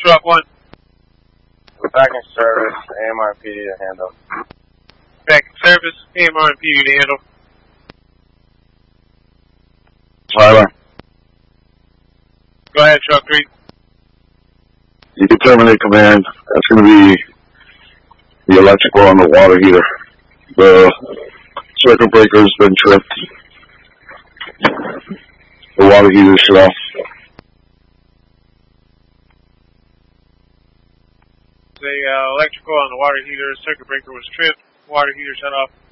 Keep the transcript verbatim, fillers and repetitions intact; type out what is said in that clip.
Truck one. We're back in service, A M R and P D to handle. Back in service, A M R and P D to handle. Tyler. Go ahead, Truck three. You can terminate command. That's going to be the electrical on the water heater. The circuit breaker's been tripped. The water heater shut off. The uh, electrical on the water heater, circuit breaker was tripped, water heater shut off.